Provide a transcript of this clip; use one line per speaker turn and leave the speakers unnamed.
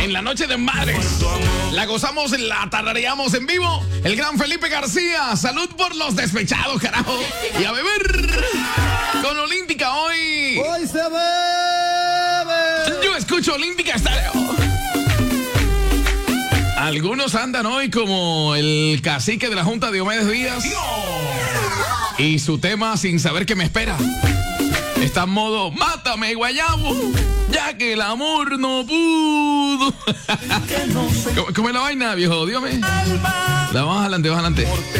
en la noche de madres. La gozamos, la tarareamos en vivo. El gran Felipe García. Salud por los despechados, carajo. Y a beber con Olímpica hoy.
Hoy se bebe.
Yo escucho Olímpica Estéreo. Algunos andan hoy como el cacique de la Junta Diomedes Díaz y su tema Sin saber qué me espera. Está en modo mátame, guayabo, ya que el amor no pudo. ¿Cómo es la vaina, viejo? Dígame. La vamos adelante, vamos adelante.